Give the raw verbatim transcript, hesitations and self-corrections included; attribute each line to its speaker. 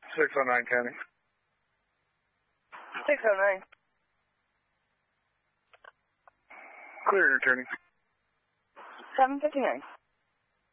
Speaker 1: six oh nine County.
Speaker 2: six oh nine.
Speaker 1: Clear your attorney.
Speaker 2: seven fifty-nine.